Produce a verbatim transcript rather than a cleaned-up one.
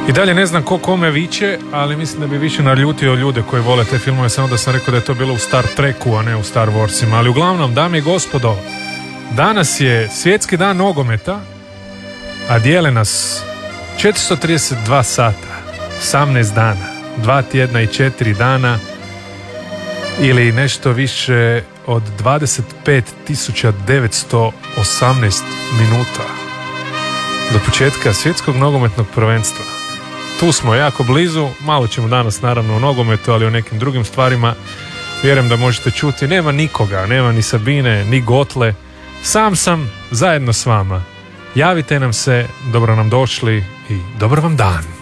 I dalje ne znam ko kome viče, ali mislim da bi više naljutio ljude koji vole te filmove, samo da sam rekao da je to bilo u Star Treku, a ne u Star Warsima. Ali uglavnom, dame i gospodo, danas je svjetski dan nogometa, a dijele nas četiristo trideset dva sata, osamnaest dana, dva tjedna i četiri dana, ili nešto više od dvadeset pet tisuća devetsto osamnaest minuta do početka svjetskog nogometnog prvenstva. Tu smo jako blizu, malo ćemo danas naravno o nogometu, ali o nekim drugim stvarima. Vjerujem da možete čuti, nema nikoga, nema ni Sabine, ni Gotle, sam sam zajedno s vama. Javite nam se, dobro nam došli i dobar vam dan.